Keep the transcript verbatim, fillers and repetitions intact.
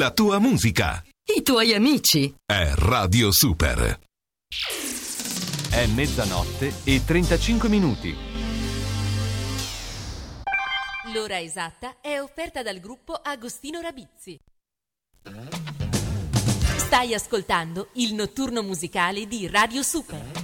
la tua musica. I tuoi amici. È Radio Super. È mezzanotte e trentacinque minuti. L'ora esatta è offerta dal gruppo Agostino Rabizzi. Stai ascoltando il notturno musicale di Radio Super.